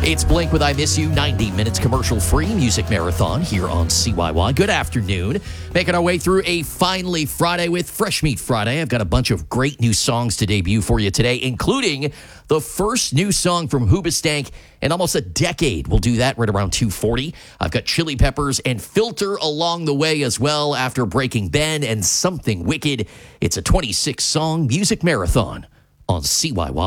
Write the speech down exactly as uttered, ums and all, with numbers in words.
It's Blink with I Miss You, ninety minutes commercial-free music marathon here on C Y Y. Good afternoon. Making our way through a finally Friday with Fresh Meat Friday. I've got a bunch of great new songs to debut for you today, including the first new song from Hoobastank in almost a decade. We'll do that right around two forty. I've got Chili Peppers and Filter along the way as well after Breaking Ben and Something Wicked. It's a twenty-six song music marathon on C Y Y.